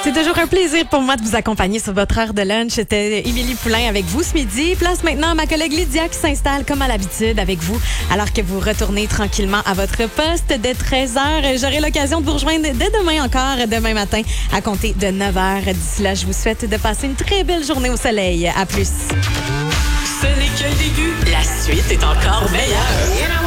C'est toujours un plaisir pour moi de vous accompagner sur votre heure de lunch. C'était Émilie Poulain avec vous ce midi. Place maintenant à ma collègue Lydia qui s'installe comme à l'habitude avec vous alors que vous retournez tranquillement à votre poste dès 13h. J'aurai l'occasion de vous rejoindre dès demain encore, demain matin, à compter de 9h. D'ici là, je vous souhaite de passer une très belle journée au soleil. À plus. Ce n'est que le début. La suite est encore meilleure.